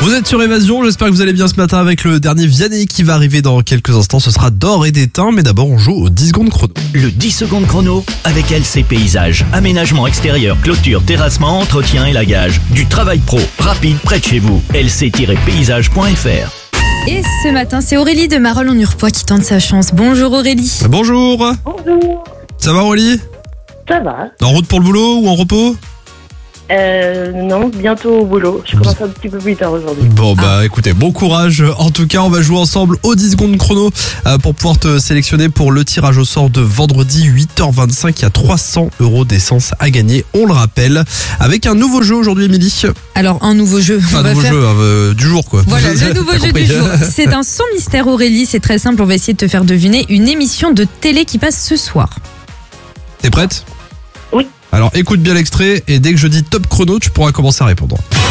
Vous êtes sur Évasion, j'espère que vous allez bien ce matin avec le dernier Vianney qui va arriver dans quelques instants. Ce sera d'or et d'étain, mais d'abord on joue au 10 secondes chrono. Le 10 secondes chrono avec LC Paysages. Aménagement extérieur, clôture, terrassement, entretien et lagage. Du travail pro, rapide, près de chez vous. lc-paysage.fr. Et ce matin, c'est Aurélie de Marolles en Urpois qui tente sa chance. Bonjour Aurélie. Bonjour. Bonjour. Ça va Aurélie? Ça va. En route pour le boulot ou en repos? Non, bientôt au boulot. Je commence un petit peu plus tard aujourd'hui. Bon écoutez, bon courage. En tout cas, on va jouer ensemble au 10 secondes chrono pour pouvoir te sélectionner pour le tirage au sort de vendredi 8h25. Il y a 300 € d'essence à gagner, on le rappelle, avec un nouveau jeu aujourd'hui, Émilie. Alors, un nouveau jeu. Enfin, un nouveau jeu du jour, quoi. Voilà, le nouveau jeu du jour. C'est un son mystère, Aurélie. C'est très simple. On va essayer de te faire deviner une émission de télé qui passe ce soir. T'es prête? Oui. Alors écoute bien l'extrait et dès que je dis top chrono, tu pourras commencer à répondre.